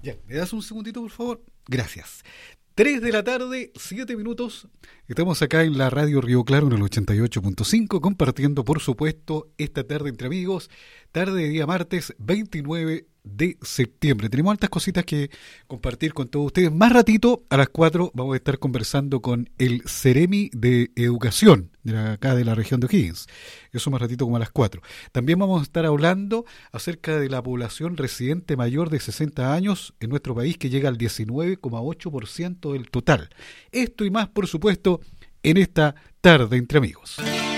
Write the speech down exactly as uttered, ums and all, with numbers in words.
Ya, ¿me das un segundito, por favor? Gracias. Tres de la tarde, siete minutos. Estamos acá en la radio Río Claro en el ochenta y ocho punto cinco, compartiendo, por supuesto, esta tarde entre amigos, tarde de día martes veintinueve de septiembre. Tenemos altas cositas que compartir con todos ustedes. Más ratito, a las cuatro, vamos a estar conversando con el Ceremi de Educación de la, acá de la región de O'Higgins. Eso más ratito como a las cuatro. También vamos a estar hablando acerca de la población residente mayor de sesenta años en nuestro país, que llega al diecinueve coma ocho por ciento del total. Esto y más, por supuesto, en esta tarde entre amigos.